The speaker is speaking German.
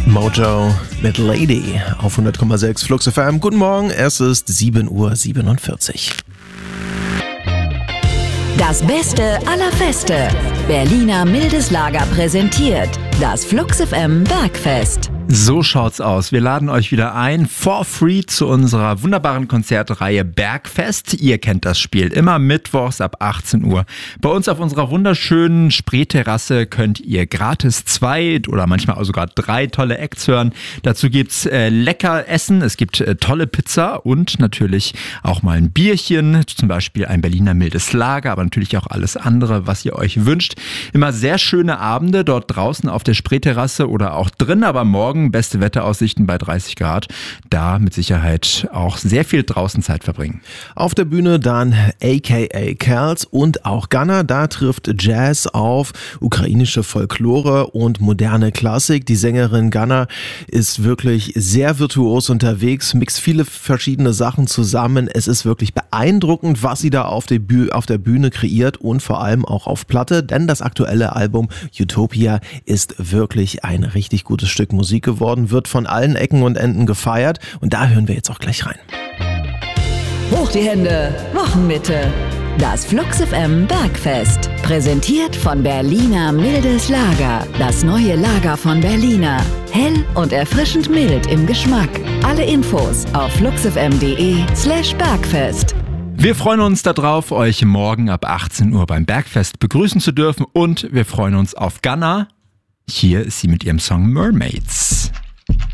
Mojo mit Lady auf 100,6 Flux FM. Guten Morgen, es ist 7:47 Uhr. Das Beste aller Feste. Berliner Mildes Lager präsentiert das Flux FM Bergfest. So schaut's aus. Wir laden euch wieder ein, for free, zu unserer wunderbaren Konzertreihe Bergfest. Ihr kennt das Spiel, immer mittwochs ab 18 Uhr. Bei uns auf unserer wunderschönen Spreeterrasse könnt ihr gratis 2 oder manchmal auch sogar 3 tolle Acts hören. Dazu gibt's lecker Essen, es gibt tolle Pizza und natürlich auch mal ein Bierchen, zum Beispiel ein Berliner Mildes Lager, aber natürlich auch alles andere, was ihr euch wünscht. Immer sehr schöne Abende dort draußen auf der Spreeterrasse oder auch drin, aber morgen beste Wetteraussichten bei 30 Grad. Da mit Sicherheit auch sehr viel draußen Zeit verbringen. Auf der Bühne dann aka Kerls und auch Gunna. Da trifft Jazz auf ukrainische Folklore und moderne Klassik. Die Sängerin Gunna ist wirklich sehr virtuos unterwegs, mixt viele verschiedene Sachen zusammen. Es ist wirklich beeindruckend, was sie da auf der Bühne kreiert und vor allem auch auf Platte, denn das aktuelle Album Utopia ist wirklich ein richtig gutes Stück Musik geworden, wird von allen Ecken und Enden gefeiert und da hören wir jetzt auch gleich rein. Hoch die Hände, Wochenmitte. Das Flux FM Bergfest. Präsentiert von Berliner Mildes Lager. Das neue Lager von Berliner. Hell und erfrischend mild im Geschmack. Alle Infos auf fluxfm.de/Bergfest. Wir freuen uns darauf, euch morgen ab 18 Uhr beim Bergfest begrüßen zu dürfen und wir freuen uns auf Gunna. Hier ist sie mit ihrem Song Mermaids.